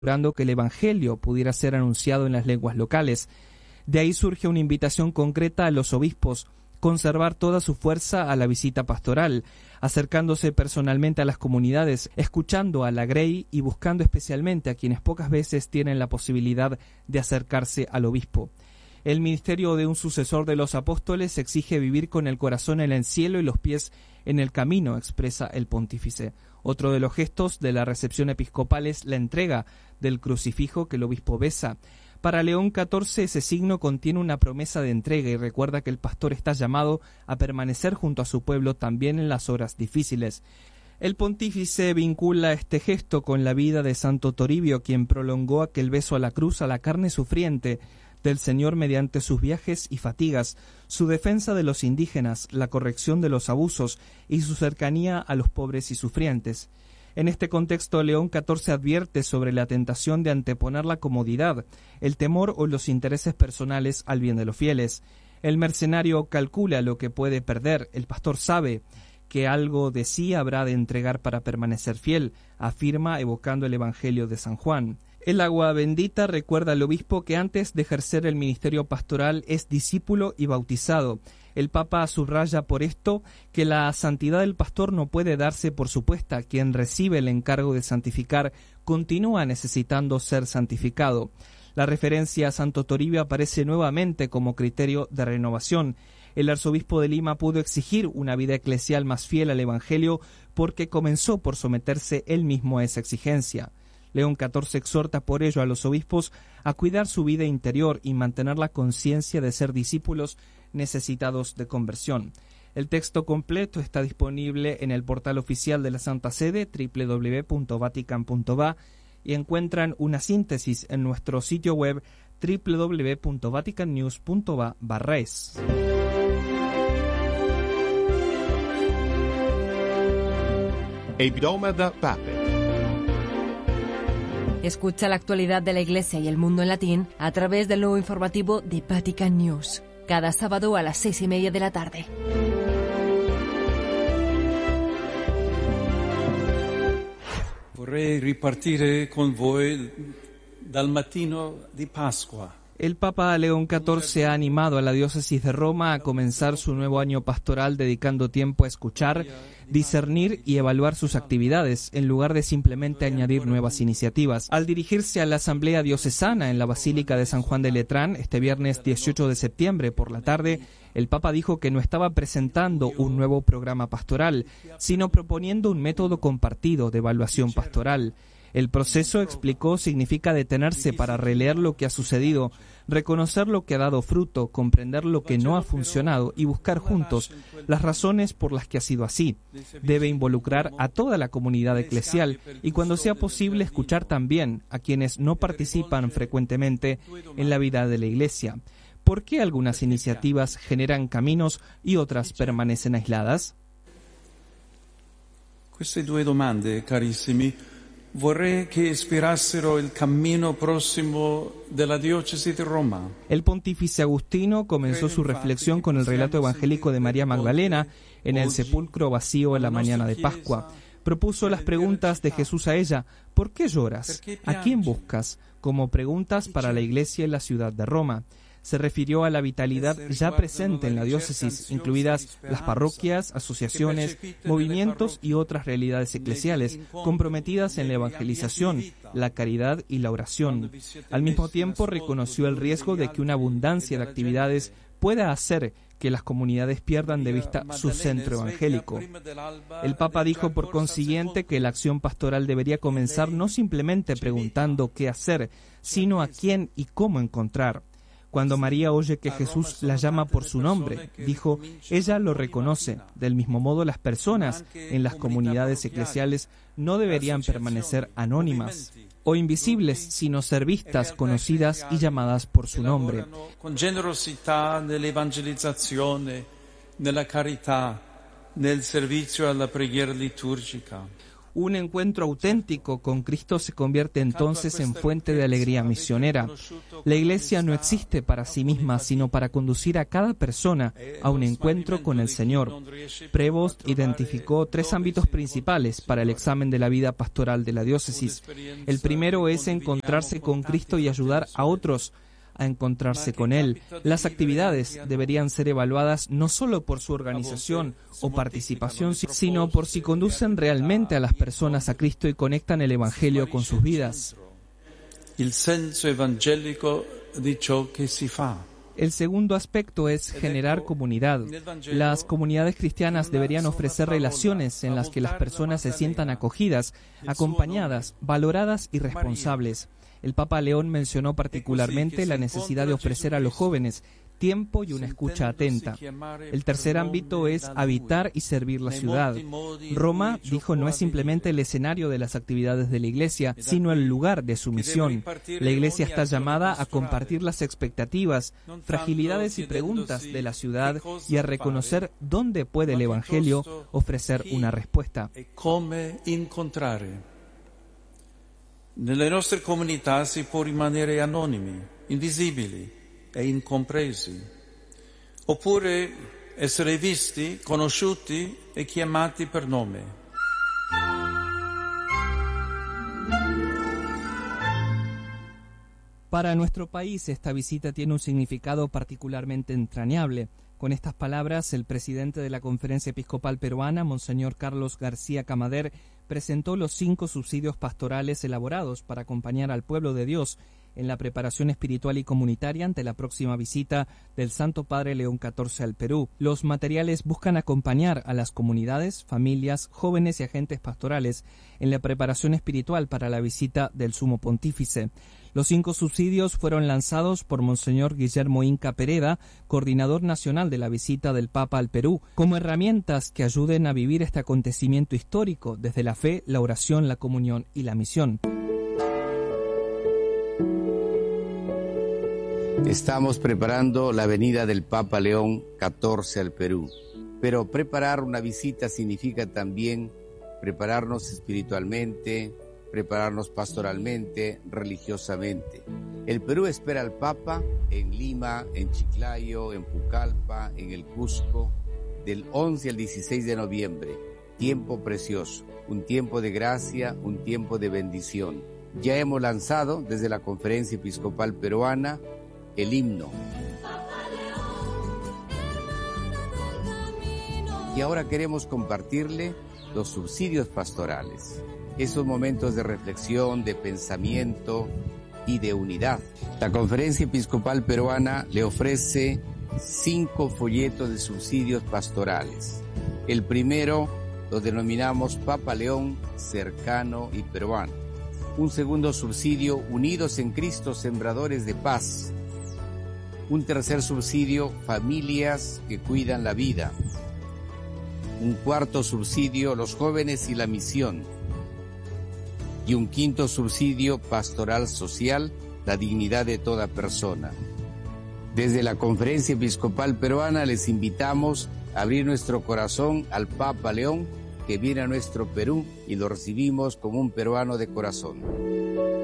asegurando que el Evangelio pudiera ser anunciado en las lenguas locales. De ahí surge una invitación concreta a los obispos, conservar toda su fuerza a la visita pastoral, acercándose personalmente a las comunidades, escuchando a la Grey y buscando especialmente a quienes pocas veces tienen la posibilidad de acercarse al obispo. El ministerio de un sucesor de los apóstoles exige vivir con el corazón en el cielo y los pies en el camino, expresa el pontífice. Otro de los gestos de la recepción episcopal es la entrega del crucifijo que el obispo besa. Para León XIV ese signo contiene una promesa de entrega y recuerda que el pastor está llamado a permanecer junto a su pueblo también en las horas difíciles. El pontífice vincula este gesto con la vida de Santo Toribio, quien prolongó aquel beso a la cruz a la carne sufriente del Señor mediante sus viajes y fatigas, su defensa de los indígenas, la corrección de los abusos y su cercanía a los pobres y sufrientes. En este contexto, León XIV advierte sobre la tentación de anteponer la comodidad, el temor o los intereses personales al bien de los fieles. El mercenario calcula lo que puede perder, el pastor sabe que algo de sí habrá de entregar para permanecer fiel, afirma evocando el Evangelio de San Juan. El agua bendita recuerda al obispo que antes de ejercer el ministerio pastoral es discípulo y bautizado. El Papa subraya por esto que la santidad del pastor no puede darse por supuesta. Quien recibe el encargo de santificar continúa necesitando ser santificado. La referencia a Santo Toribio aparece nuevamente como criterio de renovación. El arzobispo de Lima pudo exigir una vida eclesial más fiel al Evangelio porque comenzó por someterse él mismo a esa exigencia. León XIV exhorta por ello a los obispos a cuidar su vida interior y mantener la conciencia de ser discípulos necesitados de conversión. El texto completo está disponible en el portal oficial de la Santa Sede, www.vatican.va, y encuentran una síntesis en nuestro sitio web www.vaticannews.va/es. Hebdomada Pape. Escucha la actualidad de la Iglesia y el mundo en latín a través del nuevo informativo de Vatican News, cada sábado a las 6:30 de la tarde. Vorrei ripartire con voi dal mattino di Pasqua. El Papa León XIV ha animado a la diócesis de Roma a comenzar su nuevo año pastoral dedicando tiempo a escuchar, discernir y evaluar sus actividades, en lugar de simplemente añadir nuevas iniciativas. Al dirigirse a la Asamblea Diocesana en la Basílica de San Juan de Letrán este viernes 18 de septiembre por la tarde, el Papa dijo que no estaba presentando un nuevo programa pastoral, sino proponiendo un método compartido de evaluación pastoral. El proceso, explicó, significa detenerse para releer lo que ha sucedido, reconocer lo que ha dado fruto, comprender lo que no ha funcionado y buscar juntos las razones por las que ha sido así. Debe involucrar a toda la comunidad eclesial y, cuando sea posible, escuchar también a quienes no participan frecuentemente en la vida de la Iglesia. ¿Por qué algunas iniciativas generan caminos y otras permanecen aisladas? Queste due domande, carissimi, vorrei che ispirassero il cammino prossimo della diocesi di Roma. El pontífice Agustino comenzó su reflexión con el relato evangélico de María Magdalena en el sepulcro vacío en la mañana de Pascua. Propuso las preguntas de Jesús a ella: ¿por qué lloras? ¿A quién buscas?, como preguntas para la Iglesia en la ciudad de Roma. Se refirió a la vitalidad ya presente en la diócesis, incluidas las parroquias, asociaciones, movimientos y otras realidades eclesiales comprometidas en la evangelización, la caridad y la oración. Al mismo tiempo, reconoció el riesgo de que una abundancia de actividades pueda hacer que las comunidades pierdan de vista su centro evangélico. El Papa dijo, por consiguiente, que la acción pastoral debería comenzar no simplemente preguntando qué hacer, sino a quién y cómo encontrar. Cuando María oye que Jesús la llama por su nombre, dijo, ella lo reconoce. Del mismo modo, las personas en las comunidades eclesiales no deberían permanecer anónimas o invisibles, sino ser vistas, conocidas y llamadas por su nombre. Con generosità nell'evangelizzazione, nella carità, nel servizio alla preghiera liturgica. Un encuentro auténtico con Cristo se convierte entonces en fuente de alegría misionera. La Iglesia no existe para sí misma, sino para conducir a cada persona a un encuentro con el Señor. Prevost identificó 3 ámbitos principales para el examen de la vida pastoral de la diócesis. El primero es encontrarse con Cristo y ayudar a otros a encontrarse con Él. Las actividades deberían ser evaluadas no solo por su organización o participación, sino por si conducen realmente a las personas a Cristo y conectan el Evangelio con sus vidas. Il senso evangelico di ciò che si fa. El segundo aspecto es generar comunidad. Las comunidades cristianas deberían ofrecer relaciones en las que las personas se sientan acogidas, acompañadas, valoradas y responsables. El Papa León mencionó particularmente la necesidad de ofrecer a los jóvenes tiempo y una escucha atenta. El tercer ámbito es habitar y servir la ciudad. Roma, dijo, no es simplemente el escenario de las actividades de la Iglesia, sino el lugar de su misión. La Iglesia está llamada a compartir las expectativas, fragilidades y preguntas de la ciudad y a reconocer dónde puede el Evangelio ofrecer una respuesta. Nelle nostre comunità si può rimanere anonimi, invisibili e incompresi, oppure essere visti, conosciuti e chiamati per nome. Para nuestro país, esta visita tiene un significado particularmente entrañable. Con estas palabras, el presidente de la Conferencia Episcopal Peruana, Monseñor Carlos García Camader, presentó los 5 subsidios pastorales elaborados para acompañar al pueblo de Dios en la preparación espiritual y comunitaria ante la próxima visita del Santo Padre León XIV al Perú. Los materiales buscan acompañar a las comunidades, familias, jóvenes y agentes pastorales en la preparación espiritual para la visita del Sumo Pontífice. Los 5 subsidios fueron lanzados por Monseñor Guillermo Inca Pereda, coordinador nacional de la visita del Papa al Perú, como herramientas que ayuden a vivir este acontecimiento histórico desde la fe, la oración, la comunión y la misión. Estamos preparando la venida del Papa León XIV al Perú, pero preparar una visita significa también prepararnos espiritualmente, prepararnos pastoralmente, religiosamente. El Perú espera al Papa en Lima, en Chiclayo, en Pucallpa, en el Cusco, del 11 al 16 de noviembre. Tiempo precioso, un tiempo de gracia, un tiempo de bendición. Ya hemos lanzado desde la Conferencia Episcopal Peruana el himno. Y ahora queremos compartirle los subsidios pastorales. Esos momentos de reflexión, de pensamiento y de unidad. La Conferencia Episcopal Peruana le ofrece 5 folletos de subsidios pastorales. El primero lo denominamos Papa León cercano y peruano. Un segundo subsidio, Unidos en Cristo, Sembradores de Paz. Un tercer subsidio, Familias que cuidan la vida. Un cuarto subsidio, Los jóvenes y la misión. Y un quinto subsidio, Pastoral social, la dignidad de toda persona. Desde la Conferencia Episcopal Peruana les invitamos a abrir nuestro corazón al Papa León, que viene a nuestro Perú y lo recibimos como un peruano de corazón.